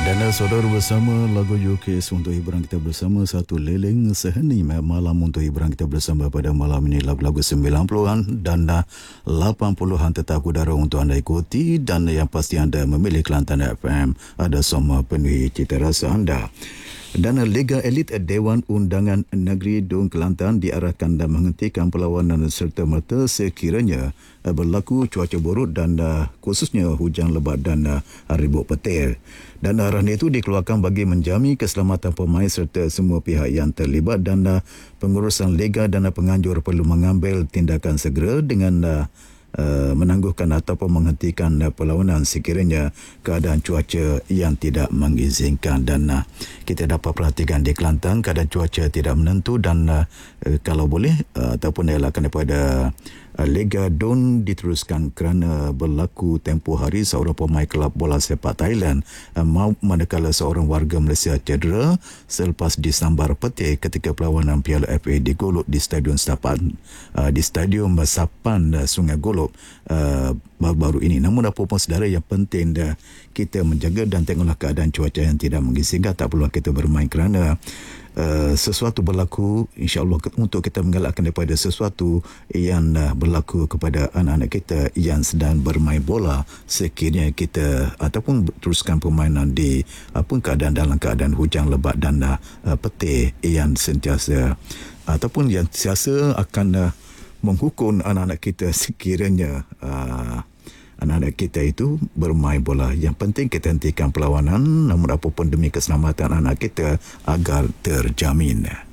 Dan saudara bersama lagu UKS untuk hiburan kita bersama satu leleng seheni malam untuk hiburan kita bersama pada malam ini lagu-lagu 90-an dan 80-an tetap udara untuk anda ikuti dan yang pasti anda memilih Kelantan FM ada semua penuhi cita rasa anda. Dan Liga Elit Dewan Undangan Negeri Dun Kelantan diarahkan dan menghentikan perlawanan serta-merta sekiranya berlaku cuaca buruk dan khususnya hujan lebat dan ribut petir. Dan arahan itu dikeluarkan bagi menjamin keselamatan pemain serta semua pihak yang terlibat dan pengurusan Liga dan penganjur perlu mengambil tindakan segera dengan menangguhkan ataupun menghentikan perlawanan sekiranya keadaan cuaca yang tidak mengizinkan. Dan kita dapat perhatikan di Kelantan keadaan cuaca tidak menentu dan kalau boleh ataupun dielakkan daripada Liga Dun diteruskan kerana berlaku tempoh hari seorang pemain kelab bola sepak Thailand maut manakala seorang warga Malaysia cedera selepas disambar petir ketika perlawanan Piala FA di Golok di Stadium Sapan Sungai Golok baru-baru ini. Namun apa-apa saudara yang penting kita menjaga dan tengoklah keadaan cuaca yang tidak mengizinkan. Tak perlu kita bermain kerana sesuatu berlaku insya-Allah untuk kita mengelakkan daripada sesuatu yang berlaku kepada anak-anak kita yang sedang bermain bola sekiranya kita ataupun teruskan permainan di dalam keadaan hujan lebat dan petir yang sentiasa ataupun yang sentiasa akan menghukum anak-anak kita sekiranya anak-anak kita itu bermain bola. Yang penting kita hentikan perlawanan namun apapun demi keselamatan anak kita agar terjamin.